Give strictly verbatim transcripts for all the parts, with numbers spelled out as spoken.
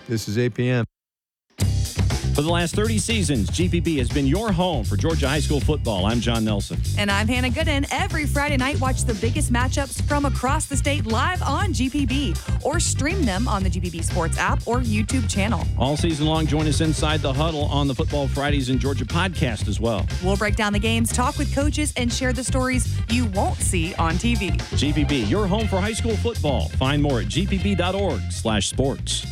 This is A P M. For the last thirty seasons, G P B has been your home for Georgia high school football. I'm John Nelson. And I'm Hannah Gooden. Every Friday night, watch the biggest matchups from across the state live on G P B or stream them on the G P B Sports app or YouTube channel. All season long, join us inside the huddle on the Football Fridays in Georgia podcast as well. We'll break down the games, talk with coaches, and share the stories you won't see on T V. G P B, your home for high school football. Find more at g p b dot org slash sports.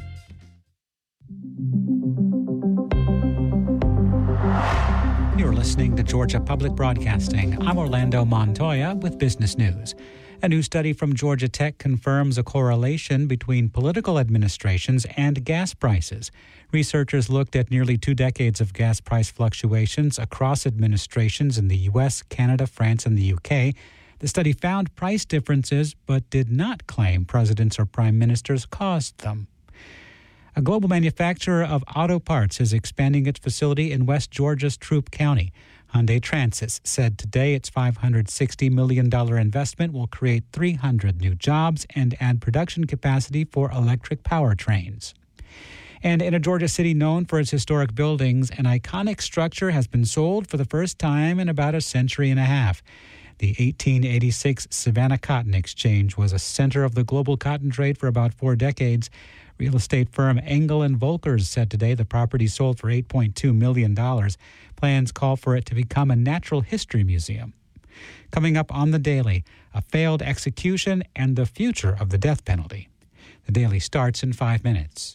You're listening to Georgia Public Broadcasting. I'm Orlando Montoya with Business News. A new study from Georgia Tech confirms a correlation between political administrations and gas prices. Researchers looked at nearly two decades of gas price fluctuations across administrations in the U S, Canada, France, and the U K. The study found price differences, but did not claim presidents or prime ministers caused them. A global manufacturer of auto parts is expanding its facility in West Georgia's Troup County. Hyundai Transys said today its five hundred sixty million dollars investment will create three hundred new jobs and add production capacity for electric powertrains. And in a Georgia city known for its historic buildings, an iconic structure has been sold for the first time in about a century and a half. The eighteen eighty-six Savannah Cotton Exchange was a center of the global cotton trade for about four decades. Real estate firm Engel and Volkers said today the property sold for eight point two million dollars. Plans call for it to become a natural history museum. Coming up on The Daily, a failed execution and the future of the death penalty. The Daily starts in five minutes.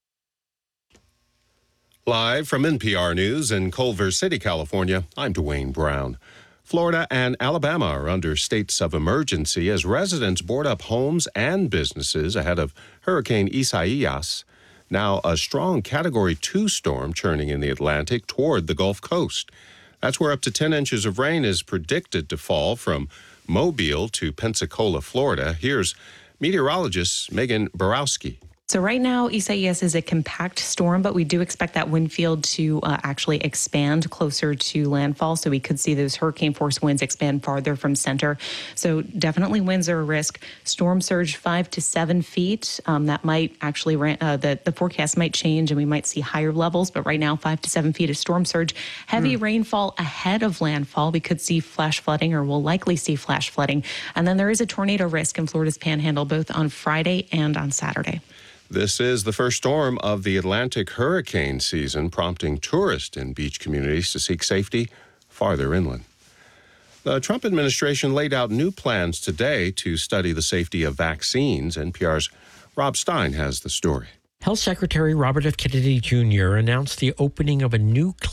Live from N P R News in Culver City, California, I'm Dwayne Brown. Florida and Alabama are under states of emergency as residents board up homes and businesses ahead of Hurricane Isaias. Now a strong Category two storm churning in the Atlantic toward the Gulf Coast. That's where up to ten inches of rain is predicted to fall from Mobile to Pensacola, Florida. Here's meteorologist Megan Borowski. So right now, Isaias is a compact storm, but we do expect that wind field to uh, actually expand closer to landfall. So we could see those hurricane force winds expand farther from center. So definitely winds are a risk. Storm surge five to seven feet. Um, that might actually, uh, the, the forecast might change and we might see higher levels. But right now, five to seven feet of storm surge. Heavy mm. rainfall ahead of landfall. We could see flash flooding or we'll likely see flash flooding. And then there is a tornado risk in Florida's Panhandle, both on Friday and on Saturday. This is the first storm of the Atlantic hurricane season, prompting tourists in beach communities to seek safety farther inland. The Trump administration laid out new plans today to study the safety of vaccines. N P R's Rob Stein has the story. Health Secretary Robert F. Kennedy Junior announced the opening of a new